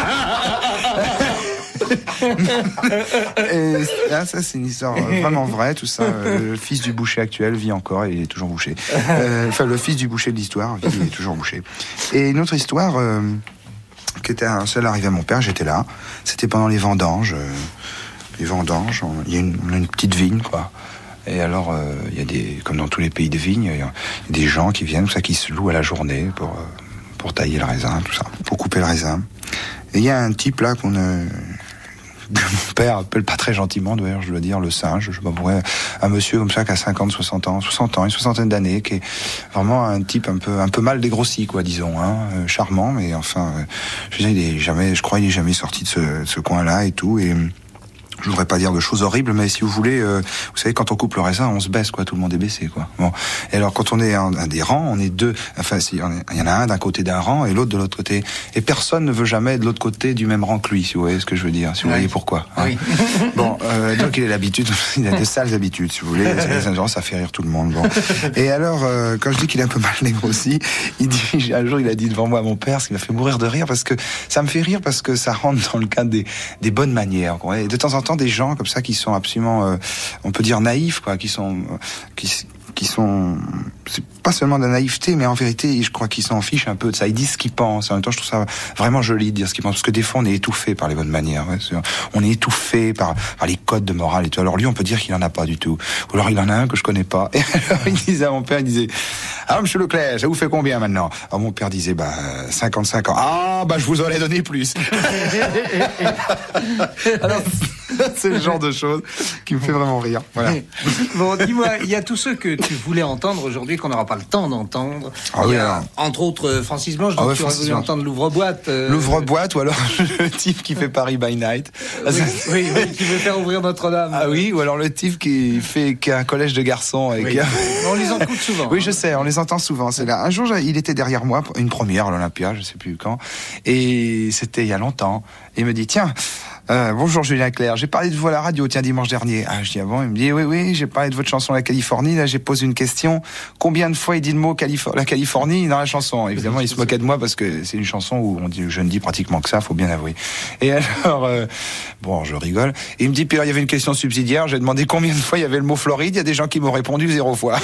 Et là, ça c'est une histoire vraiment vraie, tout ça. Le fils du boucher actuel vit encore et il est toujours boucher. Enfin, le fils du boucher de l'histoire vit et est toujours boucher. Et une autre histoire qui était un seul arrivé à mon père, j'étais là. C'était pendant les vendanges. Les vendanges, on a une petite vigne, quoi. Et alors, il y a comme dans tous les pays de vignes, il y a des gens qui viennent, ça, qui se louent à la journée pour pour tailler le raisin, tout ça, pour couper le raisin. Et il y a un type là que mon père appelle pas très gentiment, d'ailleurs, je dois dire, le singe, je sais pas pourquoi, un monsieur comme ça qui a 60 ans, une soixantaine d'années, qui est vraiment un type un peu mal dégrossi, quoi, disons, charmant, mais enfin, je veux dire, je crois qu'il est jamais sorti de ce coin-là et tout, et je voudrais pas dire de choses horribles, mais si vous voulez, vous savez, quand on coupe le raisin, on se baisse, quoi, tout le monde est baissé, quoi. Bon. Et alors, quand on est un des rangs, on est deux, enfin, il y en a un d'un côté d'un rang et l'autre de l'autre côté. Et personne ne veut jamais de l'autre côté du même rang que lui, si vous voyez ce que je veux dire, si vous voyez pourquoi. Hein. Oui. Bon, donc il a l'habitude, il a des sales habitudes, si vous voulez. Ça fait rire tout le monde. Bon. Et alors, quand je dis qu'il est un peu mal dégrossi, un jour, il a dit devant moi à mon père, ce qui m'a fait mourir de rire, parce que ça me fait rire parce que ça rentre dans le cadre des bonnes manières, quoi. Et de temps en temps, des gens comme ça qui sont absolument, on peut dire naïfs, quoi, qui sont, c'est pas seulement de la naïveté, mais en vérité, je crois qu'ils s'en fichent un peu de ça. Ils disent ce qu'ils pensent. En même temps, je trouve ça vraiment joli de dire ce qu'ils pensent, parce que des fois, on est étouffé par les bonnes manières. Ouais, on est étouffé par les codes de morale et tout. Alors lui, on peut dire qu'il en a pas du tout. Ou alors il en a un que je connais pas. Et alors il disait à mon père, ah, monsieur Leclerc, ça vous fait combien maintenant? Alors mon père disait, 55 ans. Ah, je vous en ai donné plus. Alors, c'est le genre de choses qui me fait vraiment rire. Voilà. Bon, dis-moi, il y a tous ceux que tu voulais entendre aujourd'hui qu'on n'aura pas le temps d'entendre. Ah, il y a, entre autres, Francis Blanche, dont tu aurais voulu entendre l'ouvre-boîte. L'ouvre-boîte, ou alors le type qui fait Paris by Night. Oui, qui veut faire ouvrir Notre-Dame. Ah oui, ou alors le type qui a un collège de garçons. Et on les écoute souvent. Oui, je sais, on les entend souvent. C'est là. Un jour, il était derrière moi, une première à l'Olympia, je sais plus quand, et c'était il y a longtemps. Et il me dit, tiens, bonjour Julien Clerc, j'ai parlé de vous à la radio, dimanche dernier. Ah, je dis, ah bon? Il me dit, oui, j'ai parlé de votre chanson La Californie, là j'ai posé une question, combien de fois il dit le mot la Californie dans la chanson? Évidemment, il se moquait de moi parce que c'est une chanson où je ne dis pratiquement que ça, faut bien avouer. Et alors, je rigole. Et il me dit, puis il y avait une question subsidiaire, j'ai demandé combien de fois il y avait le mot Floride, il y a des gens qui m'ont répondu 0 fois.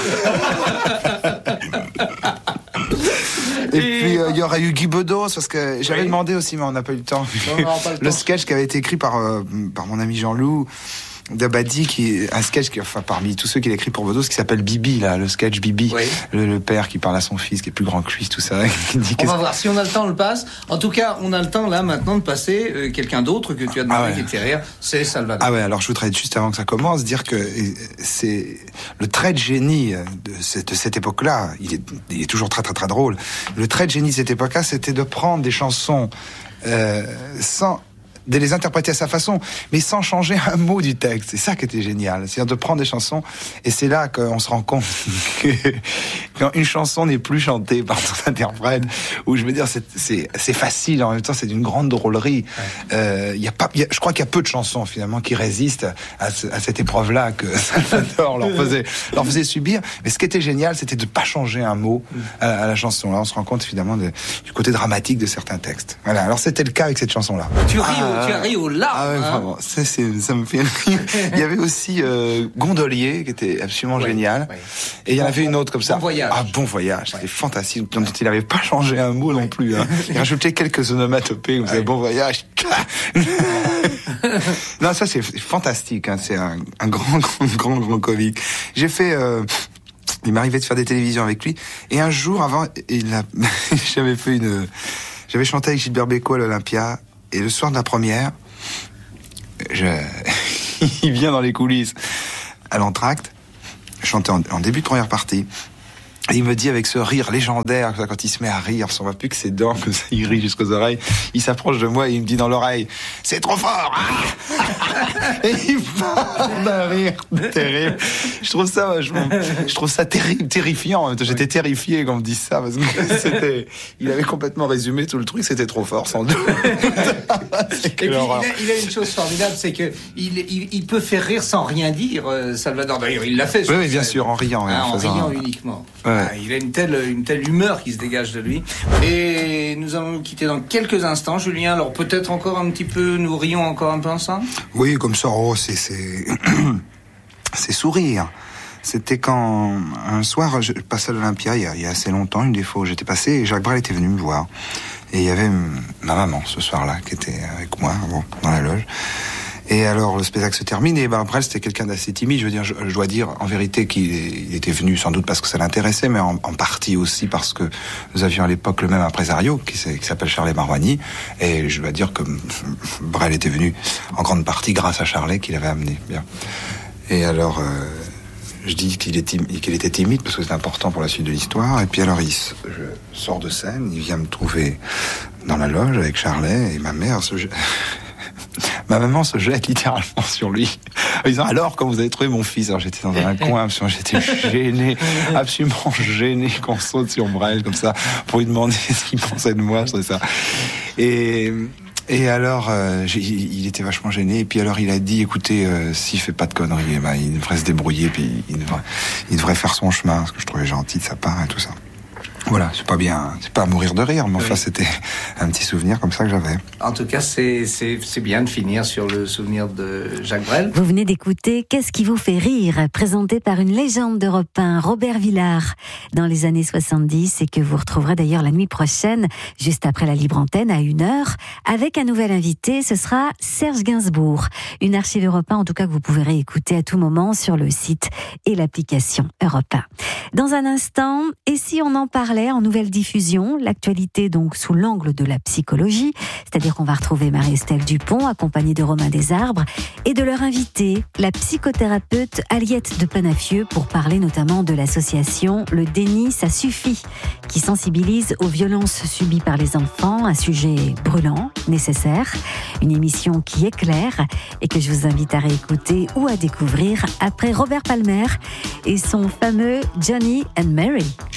Et puis il y aurait eu Guy Bedos, parce que j'avais demandé aussi, mais on n'a pas eu le temps. Le sketch qui avait été écrit par mon ami Jean-Loup Dabadi, un sketch parmi tous ceux qu'il a écrit pour Bedos, qui s'appelle Bibi, là, le sketch Bibi, le père qui parle à son fils, qui est plus grand que lui, tout ça. On va voir, si on a le temps, on le passe. En tout cas, on a le temps là maintenant de passer quelqu'un d'autre que tu as demandé qui était derrière, c'est Salvador. Ah ouais, alors je voudrais juste avant que ça commence dire que c'est le trait de génie de cette époque-là, il est toujours très très très drôle. Le trait de génie de cette époque-là, c'était de prendre des chansons de les interpréter à sa façon, mais sans changer un mot du texte. C'est ça qui était génial. C'est-à-dire de prendre des chansons, et c'est là qu'on se rend compte que quand une chanson n'est plus chantée par son interprète, ou je veux dire, c'est facile, en même temps, c'est d'une grande drôlerie. Je crois qu'il y a peu de chansons, finalement, qui résistent à cette épreuve-là que Salvador leur faisait subir. Mais ce qui était génial, c'était de pas changer un mot à la chanson. Là, on se rend compte, évidemment, du côté dramatique de certains textes. Voilà. Alors, c'était le cas avec cette chanson-là. Tu as ri aux larmes. Ah ouais, vraiment. Ça me fait rire. Il y avait aussi Gondolier, qui était absolument génial. Oui. Et il y en avait une autre comme ça. Bon Voyage. Ah, Bon Voyage. C'était fantastique. Dont il n'avait pas changé un mot non plus. Hein. Il rajoutait quelques onomatopées. Vous savez, Bon Voyage. Non, ça c'est fantastique. Hein. C'est un grand comique. J'ai fait... il m'arrivait de faire des télévisions avec lui. Et un jour avant, j'avais chanté avec Gilbert Bécaud à l'Olympia. Et le soir de la première, il vient dans les coulisses à l'entracte, chanter en début de première partie. Et il me dit avec ce rire légendaire, quand il se met à rire, on voit plus que ses dents, comme ça, il rit jusqu'aux oreilles. Il s'approche de moi et il me dit dans l'oreille, c'est trop fort! Et il part d'un rire terrible. Je trouve ça terrifiant. J'étais terrifié quand on me dise ça, parce que il avait complètement résumé tout le truc, c'était trop fort, sans doute. Et puis, il a une chose formidable, c'est que il peut faire rire sans rien dire, Salvador. D'ailleurs, il l'a fait. Oui, bien sûr, en riant. En riant uniquement. Ouais. Il a une telle humeur qui se dégage de lui. Et nous allons nous quitter dans quelques instants, Julien. Alors peut-être encore un petit peu, nous rions encore un peu ensemble. Oui, comme ça, c'est sourire. C'était quand un soir, je passais à l'Olympia il y a assez longtemps, une des fois où j'étais passé, et Jacques Brel était venu me voir. Et il y avait ma maman ce soir-là qui était avec moi dans la loge. Et alors le spectacle se termine et Brel c'était quelqu'un d'assez timide. Je veux dire, je dois dire en vérité qu'il était venu sans doute parce que ça l'intéressait, mais en partie aussi parce que nous avions à l'époque le même impresario qui s'appelle Charlet Marouani. Et je dois dire que Brel était venu en grande partie grâce à Charlet qui l'avait amené. Bien. Et alors je dis qu'il était timide parce que c'est important pour la suite de l'histoire. Et puis alors je sors de scène, il vient me trouver dans la loge avec Charlet et ma maman se jette littéralement sur lui en disant alors quand vous avez trouvé mon fils. Alors j'étais dans un coin, j'étais absolument gêné qu'on saute sur Brel comme ça pour lui demander ce qu'il pensait de moi, je trouvais ça. Et alors, il était vachement gêné. Et puis alors, il a dit, écoutez, s'il fait pas de conneries, il devrait se débrouiller, puis il devrait faire son chemin, ce que je trouvais gentil de sa part et tout ça. Voilà, c'est pas à mourir de rire, mais enfin, c'était un petit souvenir comme ça que j'avais. En tout cas, c'est bien de finir sur le souvenir de Jacques Brel. Vous venez d'écouter Qu'est-ce qui vous fait rire, présenté par une légende d'Europe 1, Robert Villard, dans les années 70, et que vous retrouverez d'ailleurs la nuit prochaine, juste après la libre antenne, à 1h, avec un nouvel invité, ce sera Serge Gainsbourg. Une archive Europe 1, en tout cas, que vous pouvez réécouter à tout moment sur le site et l'application Europe 1. Dans un instant, et si on en parlait en nouvelle diffusion, l'actualité donc sous l'angle de la psychologie, c'est-à-dire qu'on va retrouver Marie-Estelle Dupont, accompagnée de Romain Desarbres, et de leur invitée, la psychothérapeute Aliette de Panafieux, pour parler notamment de l'association Le Déni, ça suffit, qui sensibilise aux violences subies par les enfants, un sujet brûlant, nécessaire, une émission qui éclaire et que je vous invite à réécouter ou à découvrir après Robert Palmer et son fameux Johnny and Mary.